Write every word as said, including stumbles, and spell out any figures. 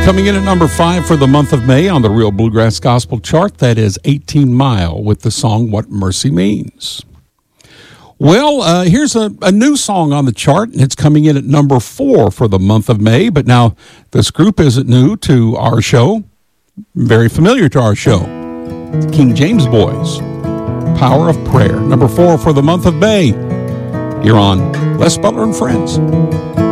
Coming in at number five for the month of May on the Real Bluegrass Gospel chart, that is eighteen mile with the song What Mercy Means. Well, uh, here's a, a new song on the chart, and it's coming in at number four for the month of May. But now, this group isn't new to our show, very familiar to our show. The King James Boys, Power of Prayer. Number four for the month of May. You're on Les Butler and Friends.